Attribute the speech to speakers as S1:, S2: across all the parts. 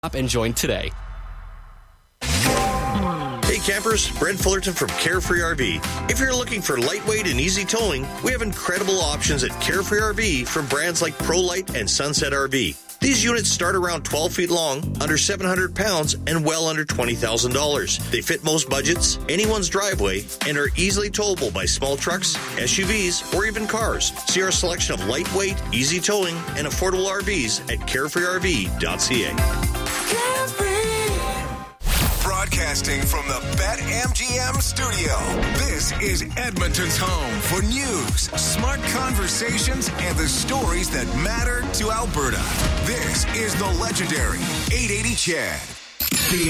S1: and join today.
S2: Hey campers, Brent Fullerton from Carefree RV. If you're looking for lightweight and easy towing, we have incredible options at Carefree RV from brands like ProLite and Sunset RV. These units start around 12 feet long, under 700 pounds, and well under $20,000. They fit most budgets, anyone's driveway, and are easily towable by small trucks, SUVs, or even cars. See our selection of lightweight, easy towing, and affordable RVs at carefreerv.ca.
S3: Broadcasting from the BetMGM studio, this is Edmonton's home for news, smart conversations, and the stories that matter to Alberta. This is the legendary 880 Chad. The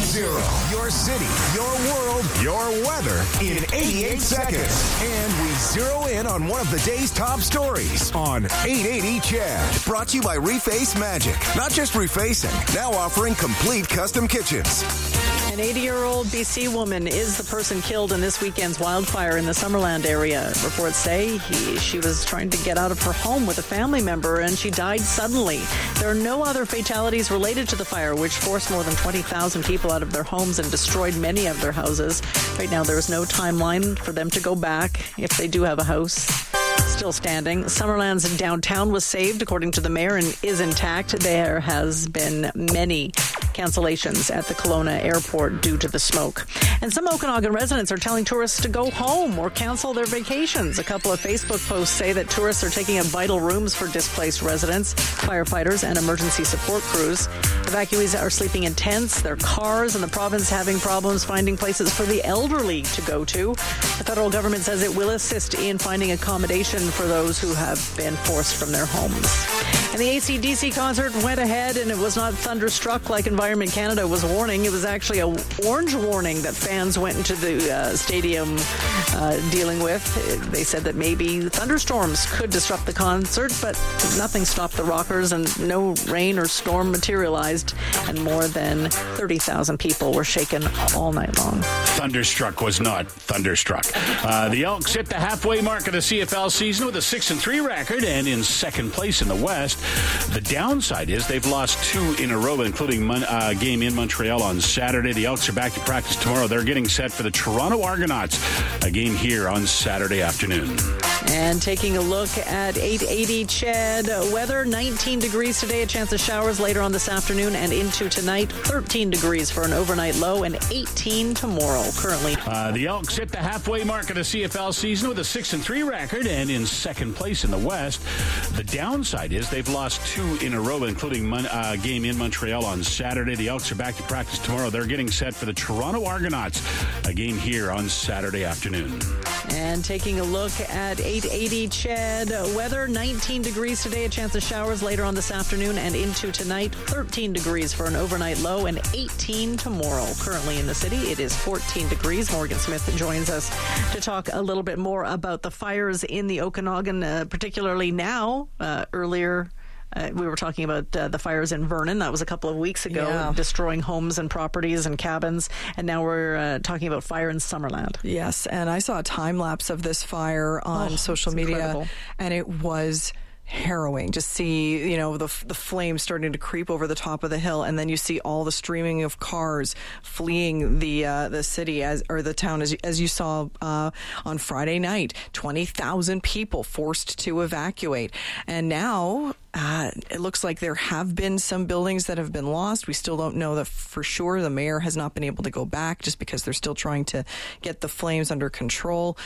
S3: 88.0. Your city, your world, your weather in 88 seconds. And we zero in on one of the day's top stories on 880 Chad. Brought to you by Reface Magic. Not just refacing, now offering complete custom kitchens.
S4: An 80-year-old BC woman is the person killed in this weekend's wildfire in the Summerland area. Reports say she was trying to get out of her home with a family member, and she died suddenly. There are no other fatalities related to the fire, which forced more than 20,000 people out of their homes and destroyed many of their houses. Right now, there is no timeline for them to go back if they do have a house still standing. Summerland's downtown was saved, according to the mayor, and is intact. There has been many cancellations at the Kelowna airport due to the smoke. And some Okanagan residents are telling tourists to go home or cancel their vacations. A couple of Facebook posts say that tourists are taking up vital rooms for displaced residents, firefighters, and emergency support crews. Evacuees are sleeping in tents, their cars, and the province having problems finding places for the elderly to go to. The federal government says it will assist in finding accommodation for those who have been forced from their homes. And the AC/DC concert went ahead, and it was not thunderstruck like Environment Canada was warning. It was actually a orange warning that fans went into the stadium dealing with. They said that maybe thunderstorms could disrupt the concert, but nothing stopped the Rockers, and no rain or storm materialized, and more than 30,000 people were shaken all night long.
S5: Thunderstruck was not thunderstruck. The Elks hit the halfway mark of the CFL season with a 6-3 record and in second place in the West. The downside is they've lost two in a row, including a game in Montreal on Saturday. The Elks are back to practice tomorrow. They're getting set for the Toronto Argonauts, a game here on Saturday afternoon.
S4: And taking a look at 880 Chad weather, 19 degrees today, a chance of showers later on this afternoon and into tonight, 13 degrees for an overnight low, and 18 tomorrow currently.
S5: The Elks hit the halfway mark of the CFL season with a 6-3 record and in second place in the West. The downside is they've lost two in a row, including a game in Montreal on Saturday. The Elks are back to practice tomorrow. They're getting set for the Toronto Argonauts, a game here on Saturday afternoon.
S4: And taking a look at 880 Chad weather, 19 degrees today, a chance of showers later on this afternoon and into tonight, 13 degrees for an overnight low, and 18 tomorrow. Currently in the city, it is 14 degrees. Morgan Smith joins us to talk a little bit more about the fires in the Okanagan, particularly now. Earlier, we were talking about the fires in Vernon. That was a couple of weeks ago, destroying homes and properties and cabins. And now we're talking about fire in Summerland.
S6: Yes, and I saw a time lapse of this fire on social media, incredible. And it was harrowing to see, the flames starting to creep over the top of the hill, and then you see all the streaming of cars fleeing the city or the town as you saw on Friday night. 20,000 people forced to evacuate, and now it looks like there have been some buildings that have been lost. We still don't know that for sure. The mayor has not been able to go back just because they're still trying to get the flames under control.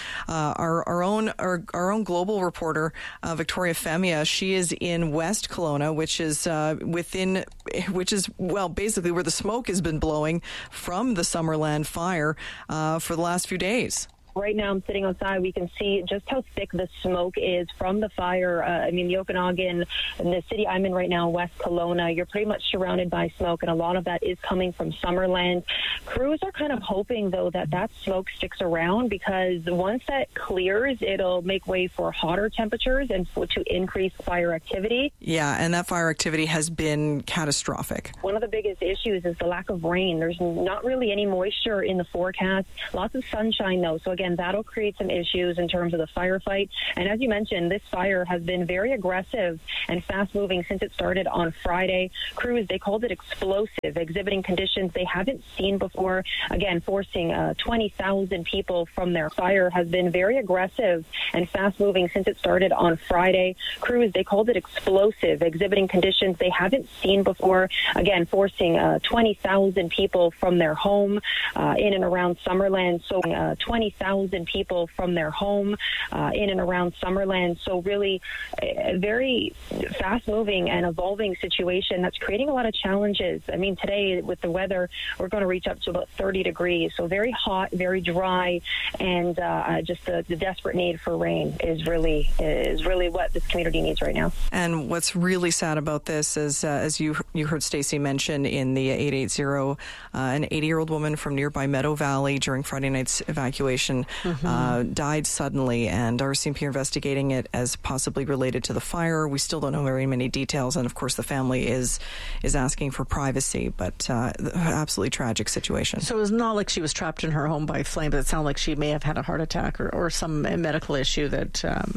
S6: Our own global reporter, Victoria Femia, she is in West Kelowna, which is basically where the smoke has been blowing from the Summerland fire for the last few days.
S7: Right now I'm sitting outside. We can see just how thick the smoke is from the fire. The Okanagan, and the city I'm in right now, West Kelowna, you're pretty much surrounded by smoke, and a lot of that is coming from Summerland. Crews are kind of hoping, though, that smoke sticks around, because once that clears, it'll make way for hotter temperatures and to increase fire activity.
S6: Yeah, and that fire activity has been catastrophic.
S7: One of the biggest issues is the lack of rain. There's not really any moisture in the forecast. Lots of sunshine, though. So again, that'll create some issues in terms of the firefight. And as you mentioned, this fire has been very aggressive and fast-moving since it started on Friday. Crews, they called it explosive, exhibiting conditions they haven't seen before. Again, forcing 20,000 people from their fire has been very aggressive and fast-moving since it started on Friday. Crews, they called it explosive, exhibiting conditions they haven't seen before. Again, forcing 20,000 people from their home in and around Summerland. So 20,000 people from their home in and around Summerland. So really a very fast-moving and evolving situation that's creating a lot of challenges. I mean, today with the weather, we're going to reach up to about 30 degrees. So very hot, very dry, and just the desperate need for rain is really what this community needs right now.
S6: And what's really sad about this is, as you heard Stacey mention in the 880, an 80-year-old woman from nearby Meadow Valley during Friday night's evacuation died suddenly, and RCMP are investigating it as possibly related to the fire. We still don't know very many details, and of course the family is asking for privacy, but absolutely tragic situation.
S4: So it's not like she was trapped in her home by flames. It sounds like she may have had a heart attack or some medical issue that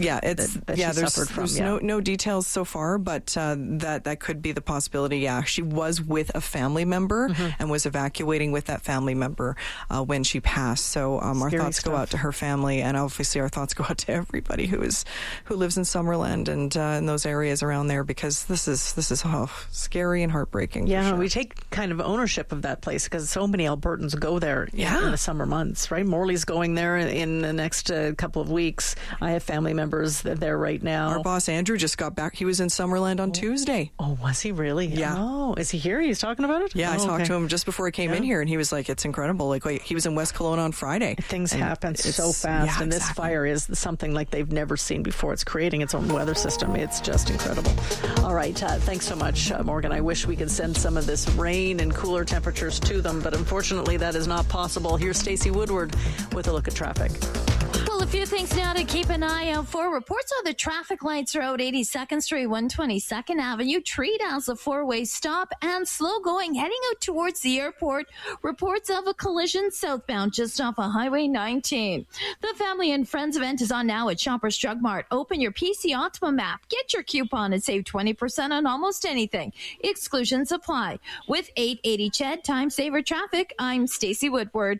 S4: she suffered from.
S6: There's no details so far, but that could be the possibility. Yeah, she was with a family member and was evacuating with that family member when she passed. So our thoughts go out to her family, and obviously our thoughts go out to everybody who lives in Summerland and in those areas around there, because this is scary and heartbreaking.
S4: Yeah,
S6: sure.
S4: We take kind of ownership of that place because so many Albertans go there in the summer months, right? Morley's going there in the next couple of weeks. I have family members there right now.
S6: Our boss Andrew just got back. He was in Summerland on Tuesday.
S4: Oh, was he really?
S6: Yeah.
S4: Oh, is he here? He's talking about it?
S6: Yeah, I talked to him just before he came in here, and he was like, it's incredible. Like, he was in West Kelowna on Friday.
S4: Things happen so fast, and this fire is something like they've never seen before. It's creating its own weather system. It's just incredible. All right, thanks so much, Morgan. I wish we could send some of this rain and cooler temperatures to them, but unfortunately that is not possible. Here's Stacey Woodward with a look at traffic.
S1: Well, a few things now to keep an eye out for. Reports on the traffic lights road, 82nd Street, 122nd Avenue. Treat as a four-way stop and slow going heading out towards the airport. Reports of a collision southbound just off of Highway 19. The Family and Friends event is on now at Shoppers Drug Mart. Open your PC Optima map. Get your coupon and save 20% on almost anything. Exclusions apply. With 880 CHED Time Saver Traffic, I'm Stacey Woodward.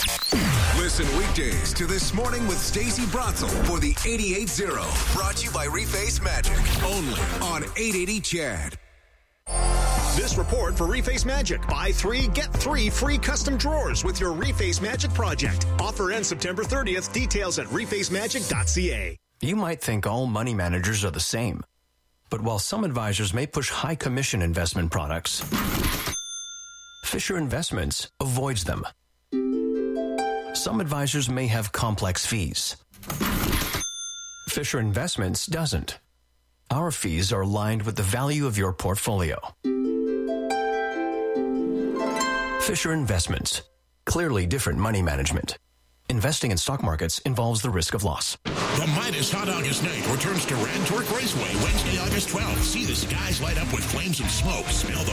S3: Listen weekdays to This Morning with Stacey Bratzel for the 88.0. Brought to you by Reface Magic. Only on 880 CHED.
S8: This report for Reface Magic. Buy 3, get 3 free custom drawers with your Reface Magic project. Offer ends September 30th. Details at refacemagic.ca.
S9: You might think all money managers are the same. But while some advisors may push high commission investment products, Fisher Investments avoids them. Some advisors may have complex fees. Fisher Investments doesn't. Our fees are aligned with the value of your portfolio. Fisher Investments. Clearly different money management. Investing in stock markets involves the risk of loss.
S10: The Midas Hot August Night returns to Rantorque Raceway Wednesday, August 12th. See the skies light up with flames and smoke. Smell the